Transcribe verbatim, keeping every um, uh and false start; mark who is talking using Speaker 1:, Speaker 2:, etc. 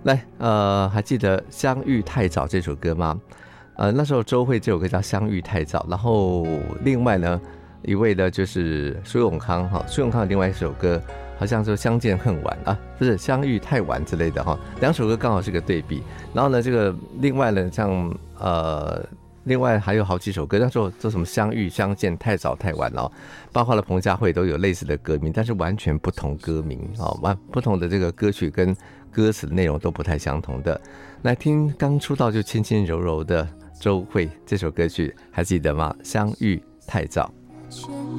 Speaker 1: 来，呃，还记得《相遇太早》这首歌吗？呃，那时候周蕙这首歌叫《相遇太早》，然后另外呢，一位呢就是苏永康哈，苏永康的另外一首歌好像说《相见恨晚》啊，不是《相遇太晚》之类的哈，两首歌刚好是个对比。然后呢，这个另外呢，像呃。另外还有好几首歌，那时候做什么相遇相见太早太晚哦，包括了彭佳慧都有类似的歌名，但是完全不同歌名哦，完不同的这个歌曲跟歌词的内容都不太相同的。来听刚出道就轻轻柔柔的周蕙这首歌曲，还记得吗？相遇太早。